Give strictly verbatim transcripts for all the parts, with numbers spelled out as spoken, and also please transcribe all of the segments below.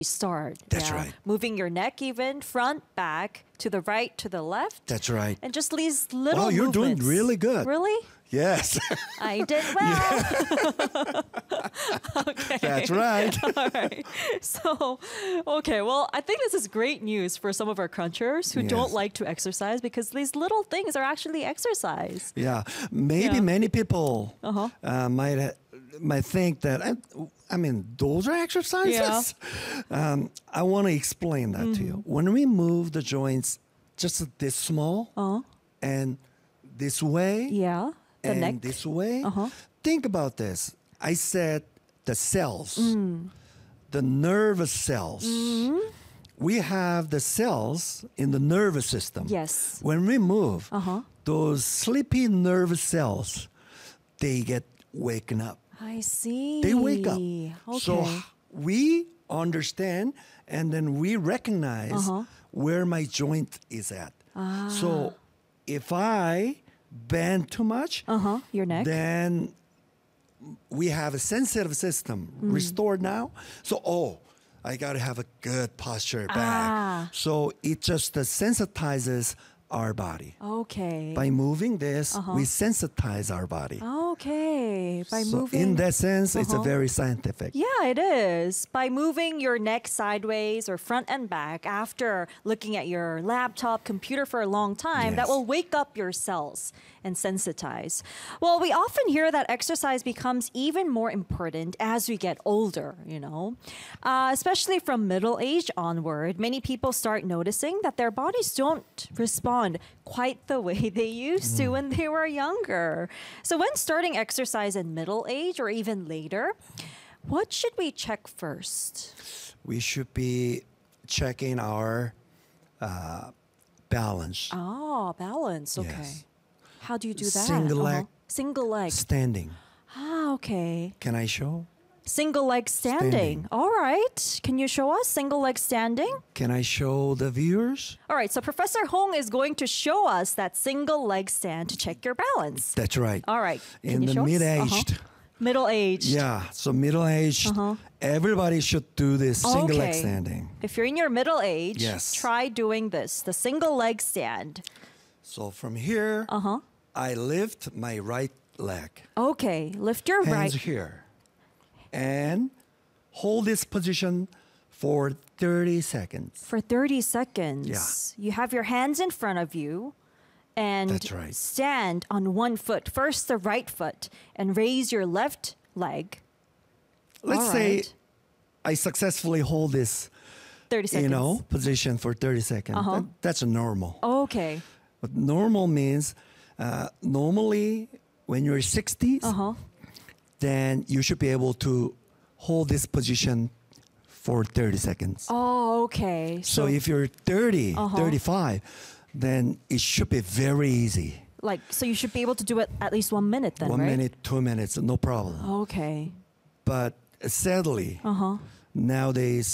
start. That's yeah. right. Moving your neck even, front, back, to the right, to the left. That's right. And just these little Wow, you're doing movements. really good. Really? Yes. I did well. Okay. That's right. All right. So, okay. Well, I think this is great news for some of our crunchers who Yes. don't like to exercise because these little things are actually exercise. Yeah. Maybe Yeah. many people Uh-huh. uh, might ha- might think that, I, I mean, those are exercises. Um, I want to explain that to you. Mm-hmm. When we move the joints just this small Uh-huh. and this way Yeah. The and neck. this way, Uh-huh. think about this. I said the cells, Mm. the nervous cells. Mm-hmm. We have the cells in the nervous system. Yes. When we move, Uh-huh. those sleepy nervous cells, they get waken up. I see. They wake up. Okay. So we understand and then we recognize Uh-huh. where my joint is at. Ah. So if I bend too much, Uh-huh. Your neck. then we have a sensitive system Mm. restored now. So, oh, I got to have a good posture back. Ah. So it just uh, sensitizes our body. Okay. By moving this, Uh-huh. we sensitize our body. Okay. By So moving. in that sense, it's a Uh-huh. very scientific. Yeah, it is. By moving your neck sideways or front and back after looking at your laptop, computer for a long time, that Yes. will wake up your cells and sensitize. Well, we often hear that exercise becomes even more important as we get older, you know, uh, especially from middle age onward. Many people start noticing that their bodies don't respond quite the way they used to when they were younger. So, when starting exercise in middle age or even later, what should we check first? We should be checking our uh, balance, Oh, balance. Okay. Yes. How do you do that? Single leg. Single leg. standing. Ah, okay. Can I show? Single leg standing. Standing. All right. Can you show us single leg standing? Can I show the viewers? All right. So Professor Hong is going to show us that single leg stand to check your balance. That's right. All right. Can In you the show us? mid-aged, Uh-huh. Middle aged. yeah, so middle-aged, Uh-huh. everybody should do this single leg Okay. standing. If you're in your middle age, Yes. try doing this, the single leg stand. So from here, Uh-huh. I lift my right leg, Okay. Lift your hands right. here, and hold this position for thirty seconds. For thirty seconds. Yeah. You have your hands in front of you and That's right. stand on one foot. First the right foot and raise your left leg. Let's All say right. I successfully hold this, thirty seconds. you know, position for thirty seconds. Uh-huh. That- that's a normal. Okay. But normal means uh, normally when you're sixties, Uh-huh. then you should be able to hold this position for thirty seconds. Oh, okay. So if you're thirty, Uh-huh. thirty-five, then it should be very easy. like so you should be able to do it at least one minute then, One right? minute, two minutes, no problem. Okay. But sadly, Uh-huh. nowadays,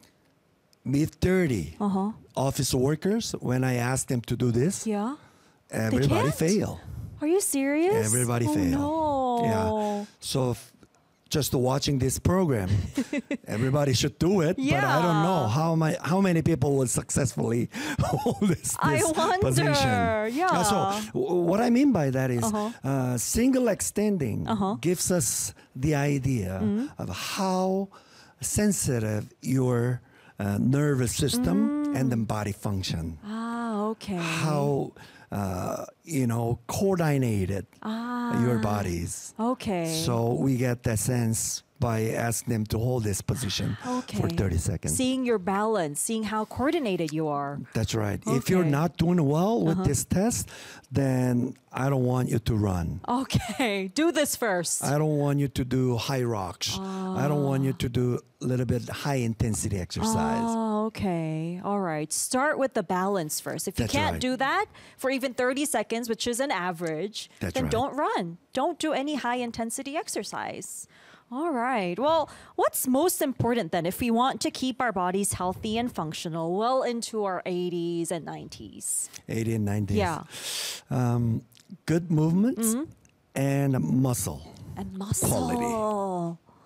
mid thirty, Uh-huh. office workers, when I ask them to do this, Yeah. everybody can't? fail. Are you serious? Everybody oh, fail. No. Yeah. So f- just watching this program, everybody should do it. But I don't know Yeah. how my how many people will successfully hold this, I this wonder. position. Yeah. so w- what I mean by that is Uh-huh. uh, single leg standing Uh-huh. gives us the idea Mm-hmm. of how sensitive your uh, nervous system and then body function. Ah, okay. How uh, you know coordinated Ah. your bodies. Okay. So we get that sense by asking them to hold this position okay. for thirty seconds. Seeing your balance, seeing how coordinated you are. That's right. If you're Okay. not doing well with Uh-huh. this test, then I don't want you to run. Okay. Do this first. I don't want you to do high rocks. I don't want you to do a little bit high intensity exercise. Oh, okay. All right. Start with the balance first. If you That's can't right. do that for even thirty seconds, which is an average, That's then right. don't run. Don't do any high intensity exercise. All right. Well, what's most important then if we want to keep our bodies healthy and functional well into our eighties and nineties? eighty and ninety. Yeah. Um, good movements Mm-hmm. and muscle. And muscle. Quality.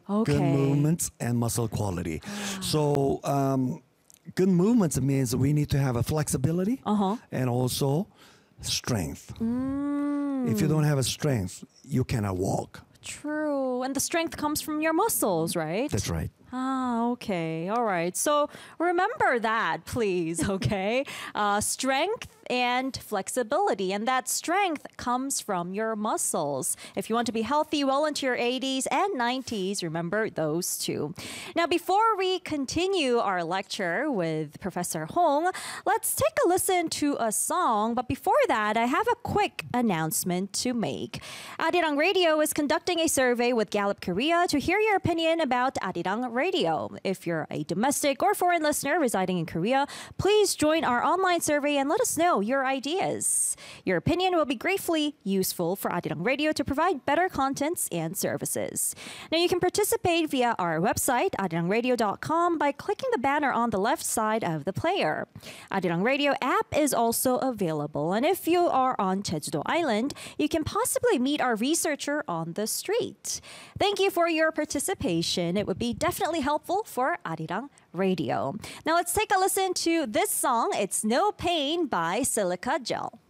Okay. good movements, and muscle quality. So, um, good movements means we need to have a flexibility Uh-huh. and also strength. Mm. If you don't have a strength, you cannot walk. True. And the strength comes from your muscles, right? That's right. Ah, okay. All right. So remember that, please, okay? Uh, strength and flexibility. And that strength comes from your muscles. If you want to be healthy well into your eighties and nineties, remember those two. Now, before we continue our lecture with Professor Hong, let's take a listen to a song. But before that, I have a quick announcement to make. Arirang Radio is conducting a survey with Gallup Korea to hear your opinion about Arirang Radio. If you're a domestic or foreign listener residing in Korea, please join our online survey and let us know your ideas. Your opinion will be gratefully useful for Arirang Radio to provide better contents and services. Now, you can participate via our website, arirang radio dot com, by clicking the banner on the left side of the player. Arirang Radio app is also available. And if you are on Jeju-do Island, you can possibly meet our researcher on the street. Thank you for your participation. It would be definitely helpful for Arirang Radio. Now let's take a listen to this song. It's No Pain by Silica Gel.